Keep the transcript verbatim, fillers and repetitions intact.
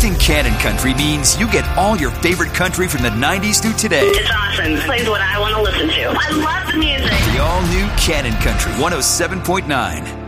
Selecting Canon Country means you get all your favorite country from the nineties through today. It's awesome. It plays what I want to listen to. I love the music. The all-new Canon Country one oh seven point nine.